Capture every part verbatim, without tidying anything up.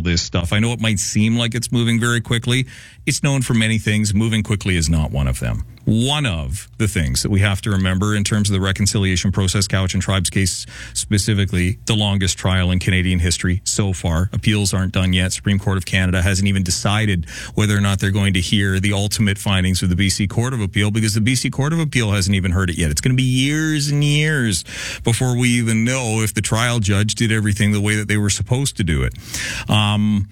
this stuff. I know it might seem like it's moving very quickly. It's known for many things. Moving quickly is not one of them. One of the things that we have to remember in terms of the reconciliation process, Cowichan Tribes case specifically, the longest trial in Canadian history so far. Appeals aren't done yet. Supreme Court of Canada hasn't even decided whether or not they're going to hear the ultimate findings of the B C Court of Appeal, because the B C Court of Appeal hasn't even heard it yet. It's going to be years and years before we even know if the trial judge did everything the way that they were supposed to do it. Um,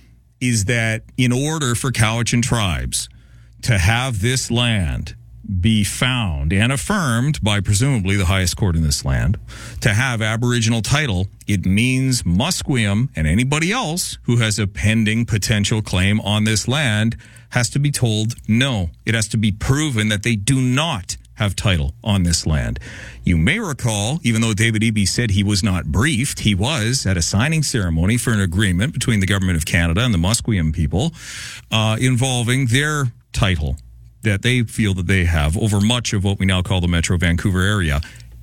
is that in order for Cowichan Tribes to have this land be found and affirmed by presumably the highest court in this land, to have Aboriginal title, it means Musqueam and anybody else who has a pending potential claim on this land has to be told no. It has to be proven that they do not have title on this land. You may recall, even though David Eby said he was not briefed, he was at a signing ceremony for an agreement between the Government of Canada and the Musqueam people uh, involving their title that they feel that they have over much of what we now call the Metro Vancouver area,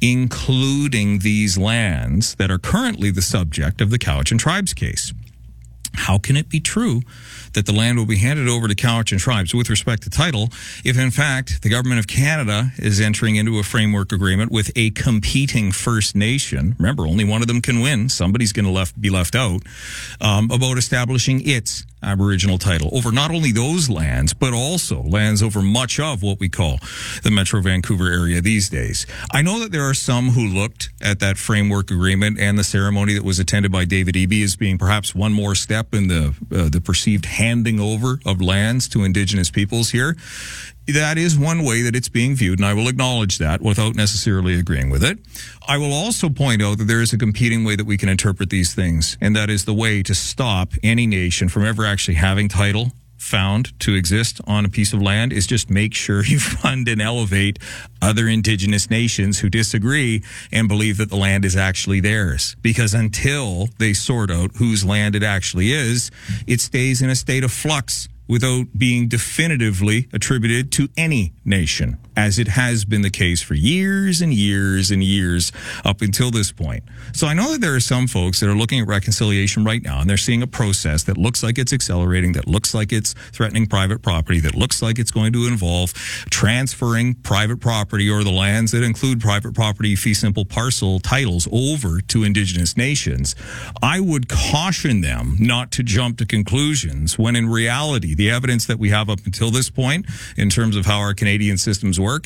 including these lands that are currently the subject of the Cowichan Tribes case. How can it be true that the land will be handed over to Cowichan Tribes with respect to title if, in fact, the Government of Canada is entering into a framework agreement with a competing First Nation? Remember, only one of them can win. Somebody's going to left, be left out, um, about establishing its Aboriginal title over not only those lands, but also lands over much of what we call the Metro Vancouver area these days. I know that there are some who looked at that framework agreement and the ceremony that was attended by David Eby as being perhaps one more step in the uh, the perceived handing over of lands to Indigenous peoples here. That is one way that it's being viewed, and I will acknowledge that without necessarily agreeing with it. I will also point out that there is a competing way that we can interpret these things, and that is the way to stop any nation from ever actually having title found to exist on a piece of land is just make sure you fund and elevate other Indigenous nations who disagree and believe that the land is actually theirs. Because until they sort out whose land it actually is, it stays in a state of flux without being definitively attributed to any nation, as it has been the case for years and years and years up until this point. So I know that there are some folks that are looking at reconciliation right now, and they're seeing a process that looks like it's accelerating, that looks like it's threatening private property, that looks like it's going to involve transferring private property or the lands that include private property fee simple parcel titles over to Indigenous nations. I would caution them not to jump to conclusions when in reality, the evidence that we have up until this point in terms of how our Canadian systems work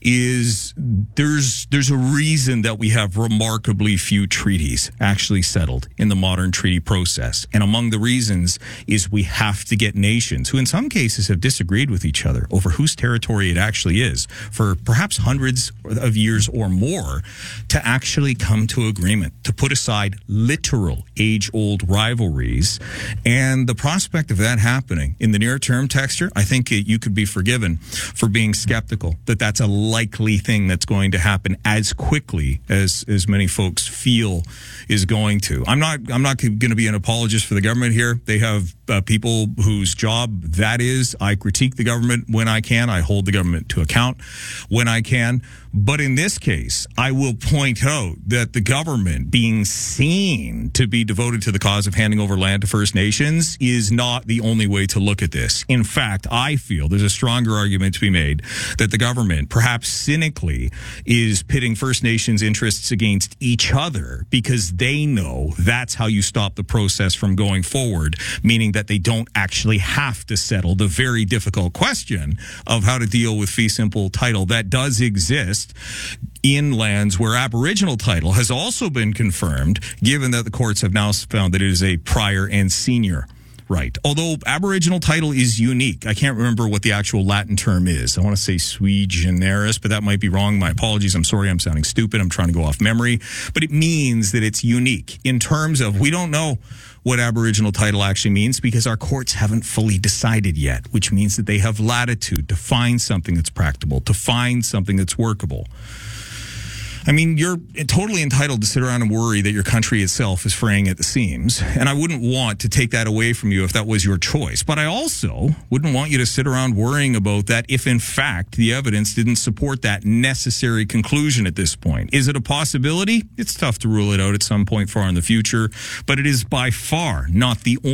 is there's there's a reason that we have remarkably few treaties actually settled in the modern treaty process. And among the reasons is we have to get nations who in some cases have disagreed with each other over whose territory it actually is for perhaps hundreds of years or more to actually come to agreement, to put aside literal age-old rivalries. And the prospect of that happening in the near term, Texture, I think you could be forgiven for being skeptical that that's a likely thing that's going to happen as quickly as as many folks feel is going to. I'm not I'm not going to be an apologist for the government here. They have uh, people whose job that is. I critique the government when I can. I hold the government to account when I can. But in this case, I will point out that the government being seen to be devoted to the cause of handing over land to First Nations is not the only way to look at this. In fact, I feel there's a stronger argument to be made that the government, perhaps cynically, is pitting First Nations interests against each other because they know that's how you stop the process from going forward, meaning that they don't actually have to settle the very difficult question of how to deal with fee simple title that does exist in lands where Aboriginal title has also been confirmed, given that the courts have now found that it is a prior and senior right. Although Aboriginal title is unique. I can't remember what the actual Latin term is. I want to say sui generis, but that might be wrong. My apologies. I'm sorry. I'm sounding stupid. I'm trying to go off memory. But it means that it's unique in terms of we don't know what Aboriginal title actually means because our courts haven't fully decided yet, which means that they have latitude to find something that's practicable, to find something that's workable. I mean, you're totally entitled to sit around and worry that your country itself is fraying at the seams. And I wouldn't want to take that away from you if that was your choice. But I also wouldn't want you to sit around worrying about that if, in fact, the evidence didn't support that necessary conclusion at this point. Is it a possibility? It's tough to rule it out at some point far in the future. But it is by far not the only